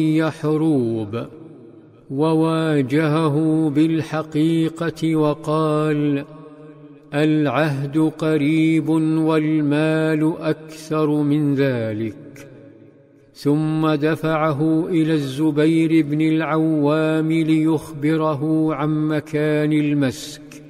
حروب، وواجهه بالحقيقة وقال: العهد قريب والمال أكثر من ذلك. ثم دفعه إلى الزبير بن العوام ليخبره عن مكان المسك،